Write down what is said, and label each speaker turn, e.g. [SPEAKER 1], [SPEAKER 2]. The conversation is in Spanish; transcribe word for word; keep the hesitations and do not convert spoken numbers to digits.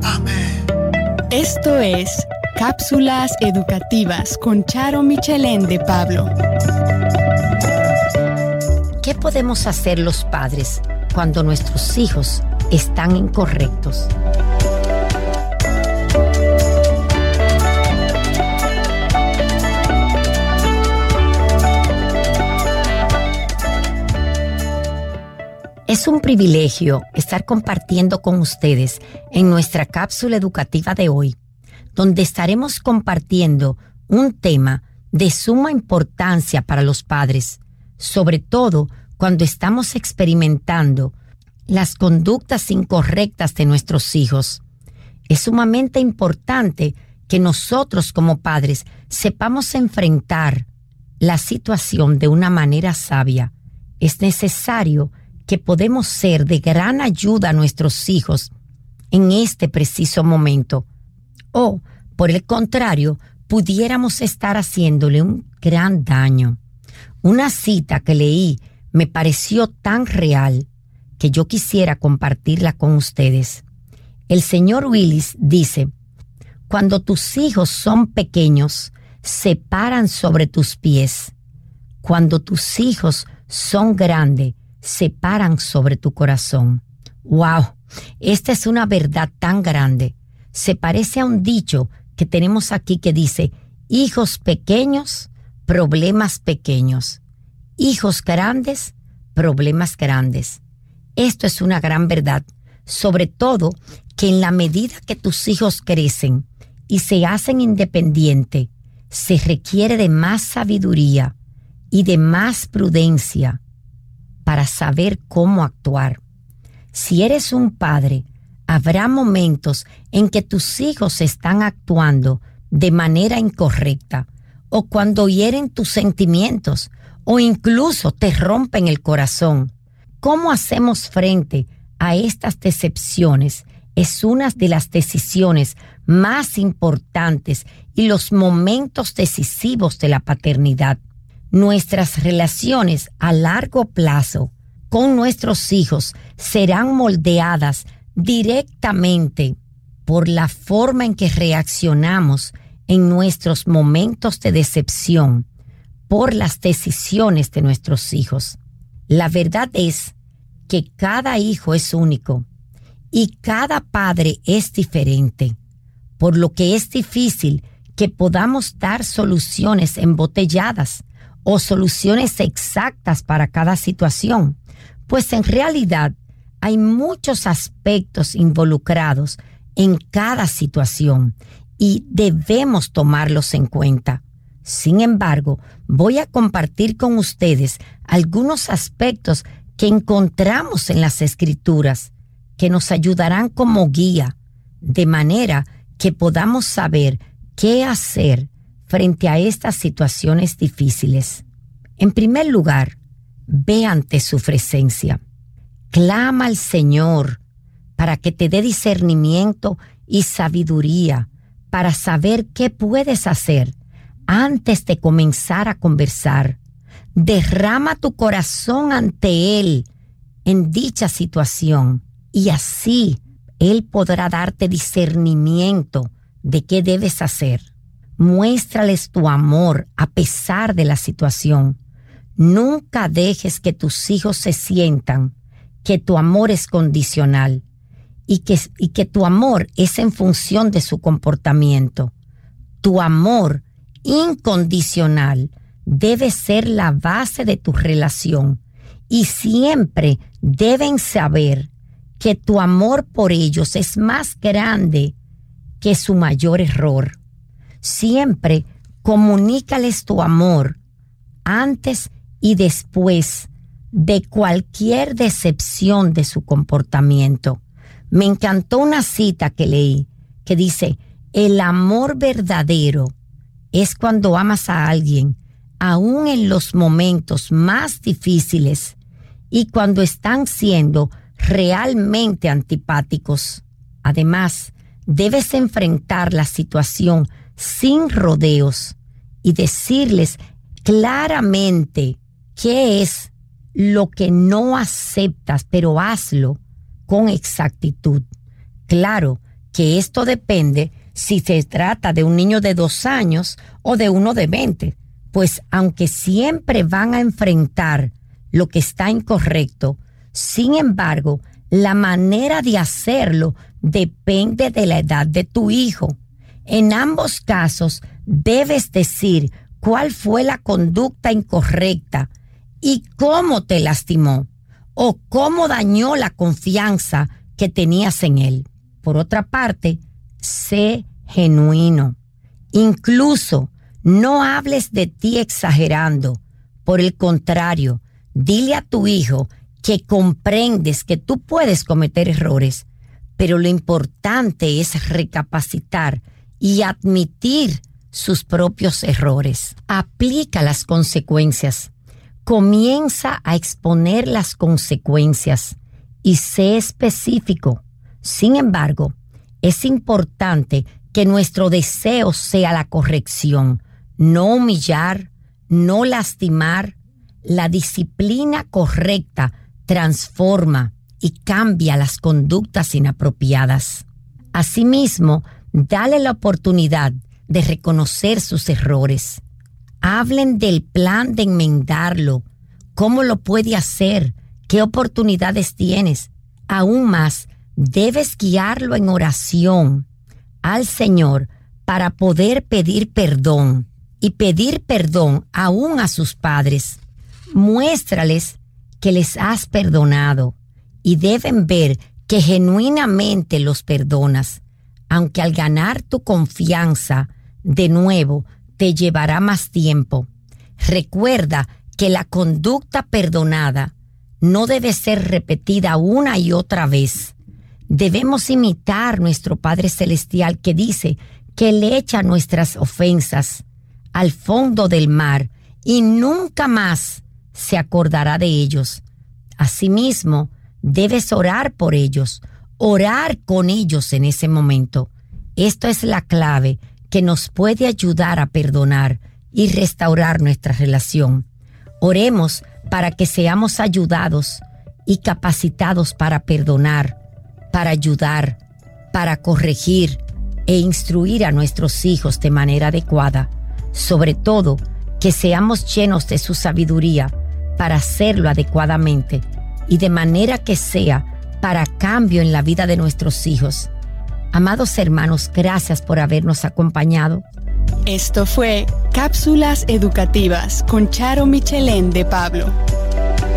[SPEAKER 1] Amén.
[SPEAKER 2] Esto es Cápsulas Educativas con Charo Michelén de Pablo.
[SPEAKER 3] ¿Qué podemos hacer los padres cuando nuestros hijos están incorrectos? Es un privilegio estar compartiendo con ustedes en nuestra cápsula educativa de hoy, donde estaremos compartiendo un tema de suma importancia para los padres, sobre todo cuando estamos experimentando las conductas incorrectas de nuestros hijos. Es sumamente importante que nosotros como padres sepamos enfrentar la situación de una manera sabia. Es necesario que podemos ser de gran ayuda a nuestros hijos en este preciso momento. O, por el contrario, pudiéramos estar haciéndole un gran daño. Una cita que leí me pareció tan real que yo quisiera compartirla con ustedes. El señor Willis dice: cuando tus hijos son pequeños, se paran sobre tus pies. Cuando tus hijos son grandes, se paran sobre tu corazón. ¡Wow! Esta es una verdad tan grande. Se parece a un dicho que tenemos aquí que dice: hijos pequeños, problemas pequeños. Hijos grandes, problemas grandes. Esto es una gran verdad, sobre todo que en la medida que tus hijos crecen y se hacen independientes, se requiere de más sabiduría y de más prudencia para saber cómo actuar. Si eres un padre, habrá momentos en que tus hijos están actuando de manera incorrecta, o cuando hieren tus sentimientos, o incluso te rompen el corazón. ¿Cómo hacemos frente a estas decepciones? Es una de las decisiones más importantes y los momentos decisivos de la paternidad. Nuestras relaciones a largo plazo con nuestros hijos serán moldeadas directamente por la forma en que reaccionamos en nuestros momentos de decepción por las decisiones de nuestros hijos. La verdad es que cada hijo es único y cada padre es diferente, por lo que es difícil que podamos dar soluciones embotelladas o soluciones exactas para cada situación, pues en realidad hay muchos aspectos involucrados en cada situación y debemos tomarlos en cuenta. Sin embargo, voy a compartir con ustedes algunos aspectos que encontramos en las Escrituras que nos ayudarán como guía, de manera que podamos saber qué hacer frente a estas situaciones difíciles. En primer lugar, ve ante su presencia. Clama al Señor para que te dé discernimiento y sabiduría para saber qué puedes hacer antes de comenzar a conversar. Derrama tu corazón ante Él en dicha situación y así Él podrá darte discernimiento de qué debes hacer. Muéstrales tu amor a pesar de la situación. Nunca dejes que tus hijos se sientan que tu amor es condicional y que, y que tu amor es en función de su comportamiento. Tu amor incondicional debe ser la base de tu relación y siempre deben saber que tu amor por ellos es más grande que su mayor error. Siempre comunícales tu amor antes y después de cualquier decepción de su comportamiento. Me encantó una cita que leí que dice: el amor verdadero es cuando amas a alguien, aún en los momentos más difíciles y cuando están siendo realmente antipáticos. Además, debes enfrentar la situación sin rodeos y decirles claramente qué es lo que no aceptas, pero hazlo con exactitud. Claro que esto depende si se trata de un niño de dos años o de uno de veinte, pues aunque siempre van a enfrentar lo que está incorrecto, sin embargo, la manera de hacerlo depende de la edad de tu hijo. En ambos casos, debes decir cuál fue la conducta incorrecta y cómo te lastimó o cómo dañó la confianza que tenías en él. Por otra parte, sé genuino. Incluso no hables de ti exagerando. Por el contrario, dile a tu hijo que comprendes que tú puedes cometer errores, pero lo importante es recapacitar y admitir sus propios errores. Aplica las consecuencias. Comienza a exponer las consecuencias y sé específico. Sin embargo, es importante que nuestro deseo sea la corrección, no humillar, no lastimar. La disciplina correcta transforma y cambia las conductas inapropiadas. Asimismo, dale la oportunidad de reconocer sus errores. Hablen del plan de enmendarlo, cómo lo puede hacer, qué oportunidades tienes. Aún más, debes guiarlo en oración al Señor para poder pedir perdón y pedir perdón aún a sus padres. Muéstrales que les has perdonado y deben ver que genuinamente los perdonas, aunque al ganar tu confianza de nuevo te llevará más tiempo. Recuerda que la conducta perdonada no debe ser repetida una y otra vez. Debemos imitar nuestro Padre Celestial que dice que Él echa nuestras ofensas al fondo del mar y nunca más se acordará de ellos. Asimismo, debes orar por ellos, orar con ellos en ese momento. Esto es la clave que nos puede ayudar a perdonar y restaurar nuestra relación. Oremos para que seamos ayudados y capacitados para perdonar, para ayudar, para corregir e instruir a nuestros hijos de manera adecuada. Sobre todo, que seamos llenos de su sabiduría para hacerlo adecuadamente y de manera que sea para cambio en la vida de nuestros hijos. Amados hermanos, gracias por habernos acompañado.
[SPEAKER 2] Esto fue Cápsulas Educativas con Charo Michelén de Pablo.